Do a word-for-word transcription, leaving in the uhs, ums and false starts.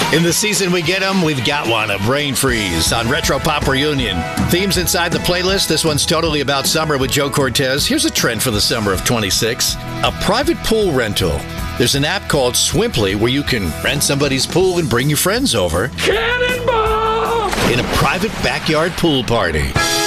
In the season we get them, we've got one, a Brain Freeze on Retro Pop Reunion. Themes inside the playlist. This one's totally about summer with Joe Cortez. Here's a trend for the summer of twenty-six. A private pool rental. There's an app called Swimply where you can rent somebody's pool and bring your friends over. Cannonball! In a private backyard pool party.